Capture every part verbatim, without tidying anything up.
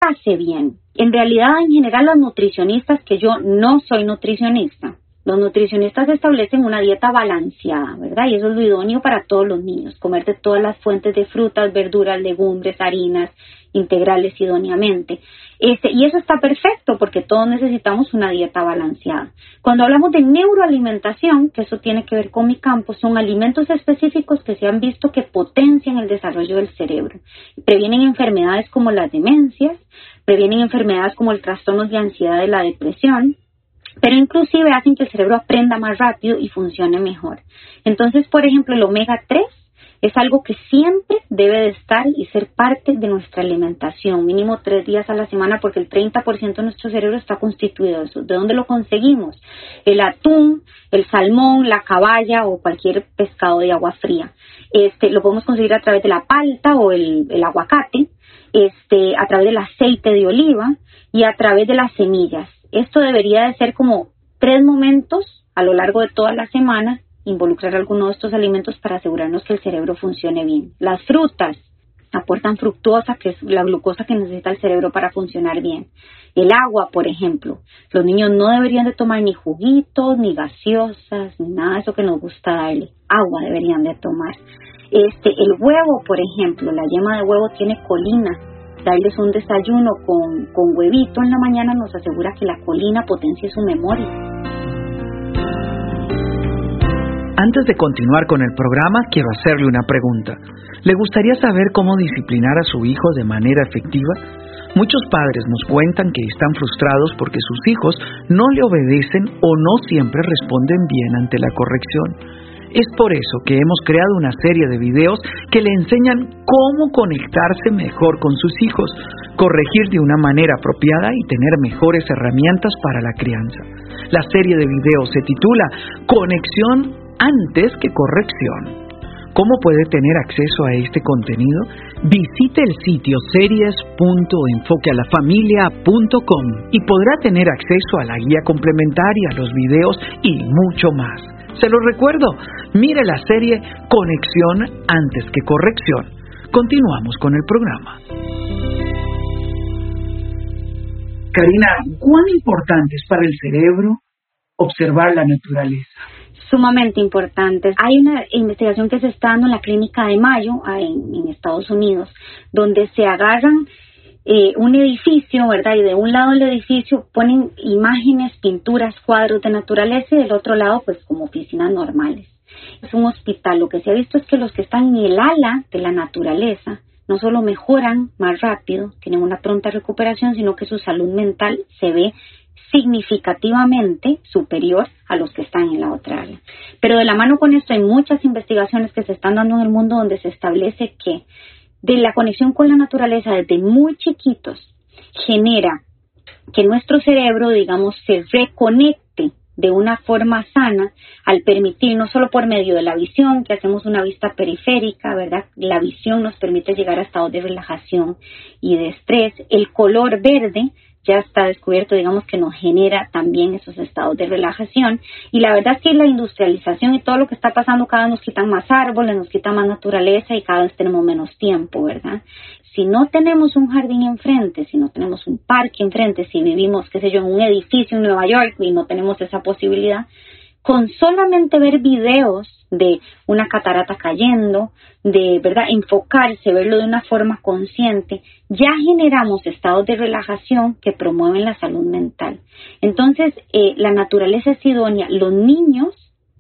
hace bien? En realidad, en general, los nutricionistas, que yo no soy nutricionista, los nutricionistas establecen una dieta balanceada, ¿verdad? Y eso es lo idóneo para todos los niños, comer de todas las fuentes de frutas, verduras, legumbres, harinas integrales idóneamente. Este, y eso está perfecto porque todos necesitamos una dieta balanceada. Cuando hablamos de neuroalimentación, que eso tiene que ver con mi campo, son alimentos específicos que se han visto que potencian el desarrollo del cerebro. Previenen enfermedades como las demencias, previenen enfermedades como el trastorno de ansiedad y la depresión, pero inclusive hacen que el cerebro aprenda más rápido y funcione mejor. Entonces, por ejemplo, el omega tres es algo que siempre debe de estar y ser parte de nuestra alimentación, mínimo tres días a la semana, porque el treinta por ciento de nuestro cerebro está constituido de eso. ¿De dónde lo conseguimos? El atún, el salmón, la caballa o cualquier pescado de agua fría. Este, lo podemos conseguir a través de la palta o el, el aguacate, este, a través del aceite de oliva y a través de las semillas. Esto debería de ser como tres momentos a lo largo de toda la semana, involucrar alguno de estos alimentos para asegurarnos que el cerebro funcione bien. Las frutas aportan fructosa, que es la glucosa que necesita el cerebro para funcionar bien. El agua, por ejemplo. Los niños no deberían de tomar ni juguitos, ni gaseosas, ni nada de eso que nos gusta darle. Agua deberían de tomar. Este, el huevo, por ejemplo, la yema de huevo tiene colina. Darles un desayuno con, con huevito en la mañana nos asegura que la colina potencie su memoria. Antes de continuar con el programa, quiero hacerle una pregunta. ¿Le gustaría saber cómo disciplinar a su hijo de manera efectiva? Muchos padres nos cuentan que están frustrados porque sus hijos no le obedecen o no siempre responden bien ante la corrección. Es por eso que hemos creado una serie de videos que le enseñan cómo conectarse mejor con sus hijos, corregir de una manera apropiada y tener mejores herramientas para la crianza. La serie de videos se titula Conexión antes que corrección. ¿Cómo puede tener acceso a este contenido? Visite el sitio series punto enfoque a la familia punto com y podrá tener acceso a la guía complementaria, los videos y mucho más. Se lo recuerdo, mire la serie Conexión antes que corrección. Continuamos con el programa. Karina, ¿cuán importante es para el cerebro observar la naturaleza? Sumamente importantes. Hay una investigación que se está dando en la clínica de Mayo en, en Estados Unidos, donde se agarran eh, un edificio, ¿verdad? Y de un lado del edificio ponen imágenes, pinturas, cuadros de naturaleza y del otro lado, pues, como oficinas normales. Es un hospital. Lo que se ha visto es que los que están en el ala de la naturaleza no solo mejoran más rápido, tienen una pronta recuperación, sino que su salud mental se ve significativamente superior a los que están en la otra área. Pero de la mano con esto hay muchas investigaciones que se están dando en el mundo donde se establece que de la conexión con la naturaleza desde muy chiquitos genera que nuestro cerebro, digamos, se reconecte de una forma sana al permitir, no solo por medio de la visión, que hacemos una vista periférica, ¿verdad? La visión nos permite llegar a estados de relajación y de estrés. El color verde ya está descubierto, digamos, que nos genera también esos estados de relajación. Y la verdad es que la industrialización y todo lo que está pasando, cada vez nos quitan más árboles, nos quitan más naturaleza y cada vez tenemos menos tiempo, ¿verdad? Si no tenemos un jardín enfrente, si no tenemos un parque enfrente, si vivimos, qué sé yo, en un edificio en Nueva York y no tenemos esa posibilidad, con solamente ver videos de una catarata cayendo, de verdad enfocarse, verlo de una forma consciente, ya generamos estados de relajación que promueven la salud mental. Entonces, eh, la naturaleza es idónea. Los niños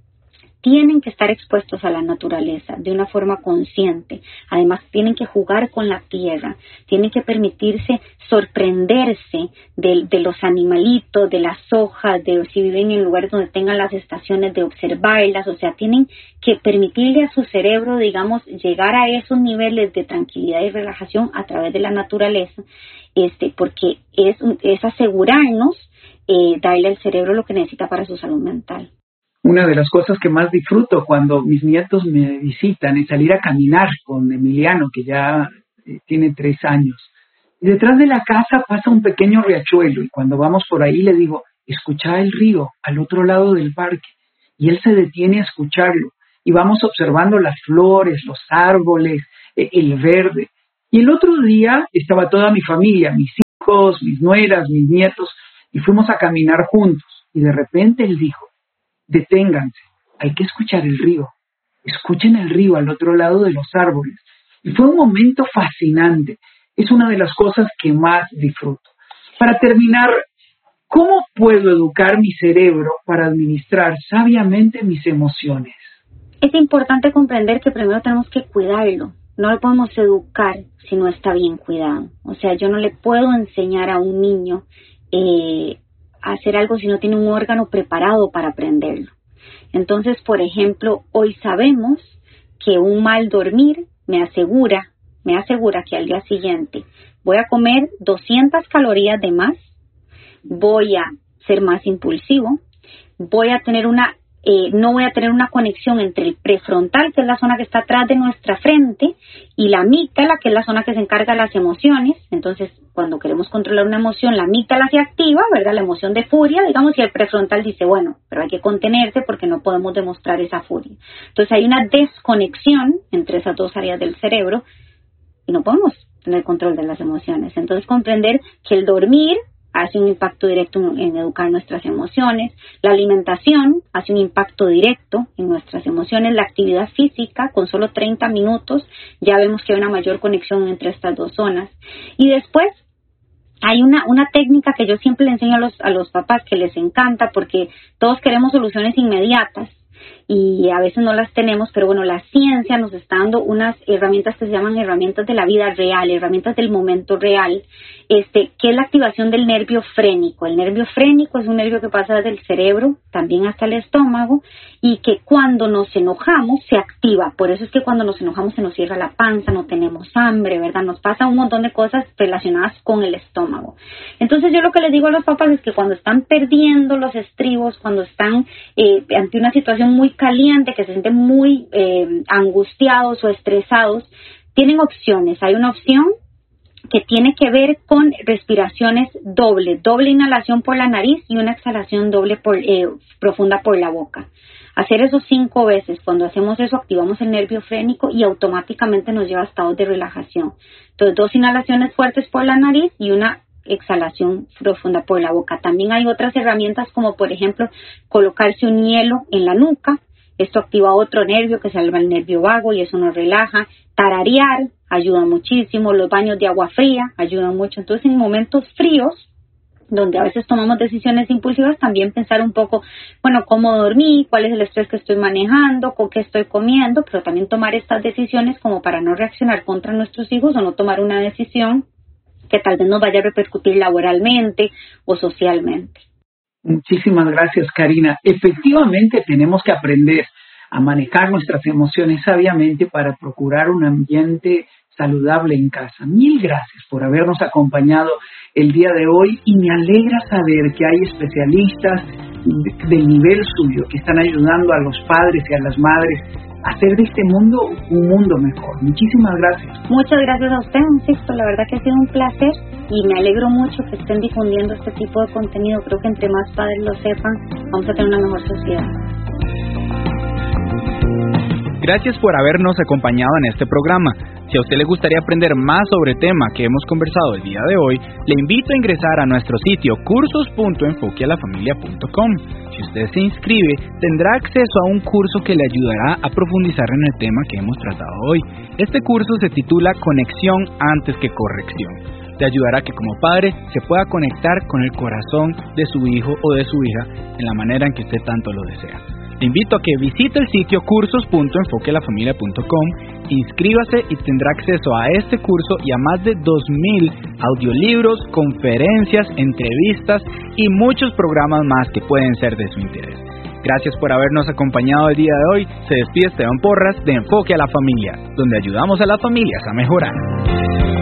tienen que estar expuestos a la naturaleza de una forma consciente. Además, tienen que jugar con la tierra, tienen que permitirse sorprenderse de, de los animalitos, de las hojas, de si viven en lugares donde tengan las estaciones, de observarlas. O sea, tienen que permitirle a su cerebro, digamos, llegar a esos niveles de tranquilidad y relajación a través de la naturaleza, este, porque es, es asegurarnos eh, darle al cerebro lo que necesita para su salud mental. Una de las cosas que más disfruto cuando mis nietos me visitan es salir a caminar con Emiliano, que ya eh, tiene tres años. Y detrás de la casa pasa un pequeño riachuelo y cuando vamos por ahí le digo, escucha el río al otro lado del parque. Y él se detiene a escucharlo y vamos observando las flores, los árboles, eh, el verde. Y el otro día estaba toda mi familia, mis hijos, mis nueras, mis nietos, y fuimos a caminar juntos. Y de repente él dijo, deténganse, hay que escuchar el río. Escuchen el río al otro lado de los árboles. Y fue un momento fascinante. Es una de las cosas que más disfruto. Para terminar, ¿cómo puedo educar mi cerebro para administrar sabiamente mis emociones? Es importante comprender que primero tenemos que cuidarlo. No lo podemos educar si no está bien cuidado. O sea, yo no le puedo enseñar a un niño eh, a hacer algo si no tiene un órgano preparado para aprenderlo. Entonces, por ejemplo, hoy sabemos que un mal dormir me asegura, me asegura que al día siguiente voy a comer doscientas calorías de más, voy a ser más impulsivo, voy a tener una Eh, no voy a tener una conexión entre el prefrontal, que es la zona que está atrás de nuestra frente, y la amígdala, que es la zona que se encarga de las emociones. Entonces, cuando queremos controlar una emoción, la amígdala se activa, ¿verdad? La emoción de furia, digamos, y el prefrontal dice, bueno, pero hay que contenerse porque no podemos demostrar esa furia. Entonces, hay una desconexión entre esas dos áreas del cerebro y no podemos tener control de las emociones. Entonces, comprender que el dormir hace un impacto directo en, en educar nuestras emociones, la alimentación hace un impacto directo en nuestras emociones, la actividad física, con solo treinta minutos, ya vemos que hay una mayor conexión entre estas dos zonas. Y después, hay una, una técnica que yo siempre le enseño a los, a los papás que les encanta, porque todos queremos soluciones inmediatas, y a veces no las tenemos, pero bueno, la ciencia nos está dando unas herramientas que se llaman herramientas de la vida real, herramientas del momento real, este, que es la activación del nervio frénico. El nervio frénico es un nervio que pasa desde el cerebro, también hasta el estómago, y que cuando nos enojamos se activa. Por eso es que cuando nos enojamos se nos cierra la panza, no tenemos hambre, ¿verdad? Nos pasa un montón de cosas relacionadas con el estómago. Entonces yo lo que les digo a los papás es que cuando están perdiendo los estribos, cuando están eh, ante una situación muy caliente, que se sienten muy eh, angustiados o estresados, tienen opciones. Hay una opción que tiene que ver con respiraciones doble, doble inhalación por la nariz y una exhalación doble por, eh, profunda por la boca. Hacer eso cinco veces. Cuando hacemos eso activamos el nervio frénico y automáticamente nos lleva a estados de relajación. Entonces, dos inhalaciones fuertes por la nariz y una exhalación profunda por la boca. También hay otras herramientas como por ejemplo colocarse un hielo en la nuca. Esto activa otro nervio que se llama el nervio vago y eso nos relaja. Tararear ayuda muchísimo. Los baños de agua fría ayudan mucho. Entonces, en momentos fríos, donde a veces tomamos decisiones impulsivas, también pensar un poco, bueno, cómo dormí, cuál es el estrés que estoy manejando, con qué estoy comiendo, pero también tomar estas decisiones como para no reaccionar contra nuestros hijos o no tomar una decisión que tal vez nos vaya a repercutir laboralmente o socialmente. Muchísimas gracias, Karina. Efectivamente, tenemos que aprender a manejar nuestras emociones sabiamente para procurar un ambiente saludable en casa. Mil gracias por habernos acompañado el día de hoy y me alegra saber que hay especialistas del nivel suyo que están ayudando a los padres y a las madres a hacer de este mundo un mundo mejor. Muchísimas gracias. Muchas gracias a usted, Sixto. La verdad que ha sido un placer y me alegro mucho que estén difundiendo este tipo de contenido. Creo que entre más padres lo sepan, vamos a tener una mejor sociedad. Gracias por habernos acompañado en este programa. Si a usted le gustaría aprender más sobre el tema que hemos conversado el día de hoy, le invito a ingresar a nuestro sitio cursos punto enfoque a la familia punto com. Si usted se inscribe, tendrá acceso a un curso que le ayudará a profundizar en el tema que hemos tratado hoy. Este curso se titula Conexión antes que corrección. Le ayudará a que como padre se pueda conectar con el corazón de su hijo o de su hija en la manera en que usted tanto lo desea. Le invito a que visite el sitio cursos punto enfoque a la familia punto com, inscríbase y tendrá acceso a este curso y a más de dos mil audiolibros, conferencias, entrevistas y muchos programas más que pueden ser de su interés. Gracias por habernos acompañado el día de hoy. Se despide Esteban Porras de Enfoque a la Familia, donde ayudamos a las familias a mejorar.